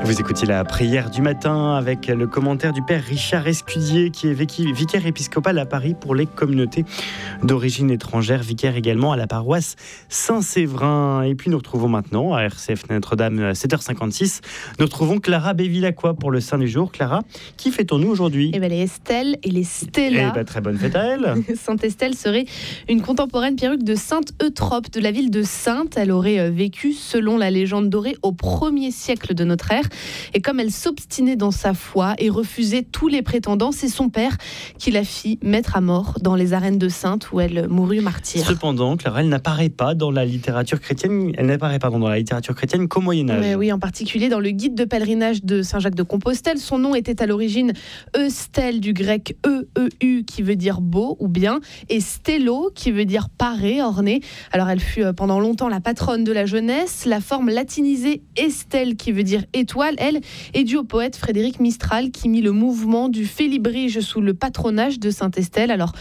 Vous écoutez la prière du matin avec le commentaire du père Richard Escudier qui est vicaire épiscopal à Paris pour les communautés d'origine étrangère, vicaire également à la paroisse Saint-Séverin. Et puis nous retrouvons maintenant à RCF Notre-Dame à 7h56. Nous retrouvons Clara Bévilacqua pour le Saint du jour. Clara, qui fêtons-nous aujourd'hui ? Eh bien, les Estelle et les Stella. Eh bien, très bonne fête à elle. Sainte Estelle serait une contemporaine perruque de Sainte Eutrope de la ville de Sainte. Elle aurait vécu, selon la légende dorée, au 1er siècle de notre ère. Et comme elle s'obstinait dans sa foi et refusait tous les prétendants, c'est son père qui la fit mettre à mort dans les arènes de Sainte où elle mourut martyre. Cependant, Clara, elle n'apparaît pas dans la littérature chrétienne. Elle n'apparaît pas dans la littérature chrétienne qu'au Moyen Âge. Mais oui, en particulier dans le guide de pèlerinage de Saint-Jacques de Compostelle. Son nom était à l'origine Eustelle, du grec E-E-U, qui veut dire beau ou bien, et stello, qui veut dire paré, orné. Alors elle fut pendant longtemps la patronne de la jeunesse. La forme latinisée Estelle, qui veut dire étoile, elle est due au poète Frédéric Mistral, qui mit le mouvement du Félibrige sous le patronage de Sainte Estelle. Alors